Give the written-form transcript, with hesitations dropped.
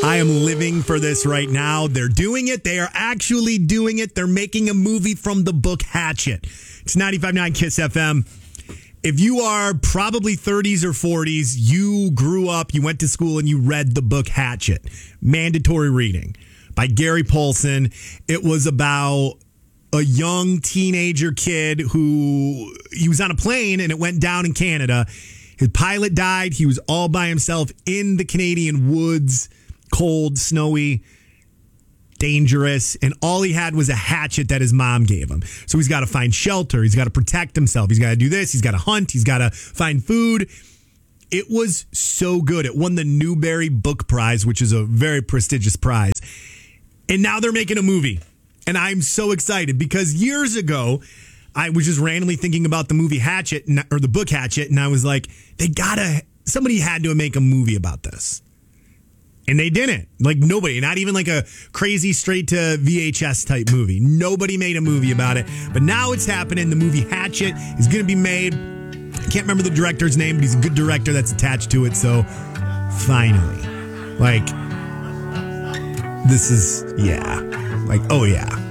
I am living for this right now. They're doing it. They are actually doing it. They're making a movie from the book Hatchet. It's 95.9 Kiss FM. If you are probably 30s or 40s, you grew up, you went to school, and you read the book Hatchet. Mandatory reading by Gary Paulsen. It was about a young teenager kid who, he was on a plane and it went down in Canada. His pilot died. He was all by himself in the Canadian woods, cold, snowy, dangerous, and all he had was a hatchet that his mom gave him. So he's got to find shelter. He's got to protect himself. He's got to do this. He's got to hunt. He's got to find food. It was so good. It won the Newbery Book Prize, which is a very prestigious prize. And now they're making a movie. And I'm so excited because years ago, I was just randomly thinking about the movie Hatchet, or the book Hatchet, and I was like, somebody had to make a movie about this. And they didn't. Like, nobody. Not even like a crazy straight to VHS type movie. Nobody made a movie about it. But now it's happening. The movie Hatchet is going to be made. I can't remember the director's name, but he's a good director that's attached to it. So, finally. Like, this is, yeah. Like, oh yeah.